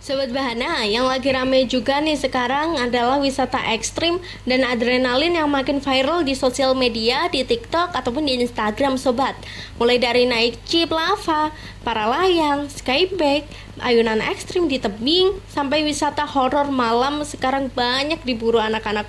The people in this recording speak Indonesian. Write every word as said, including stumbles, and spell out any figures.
Sobat Bahana, yang lagi rame juga nih sekarang adalah wisata ekstrim dan adrenalin yang makin viral di sosial media, di TikTok ataupun di Instagram, sobat. Mulai dari naik jeep lava, para layang, skybike, ayunan ekstrim di tebing, sampai wisata horor malam sekarang banyak diburu anak-anak